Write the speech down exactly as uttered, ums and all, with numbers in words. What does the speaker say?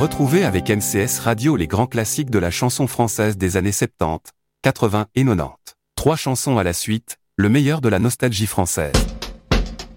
Retrouvez avec M C S Radio les grands classiques de la chanson française des années soixante-dix, quatre-vingts et quatre-vingt-dix. Trois chansons à la suite, le meilleur de la nostalgie française.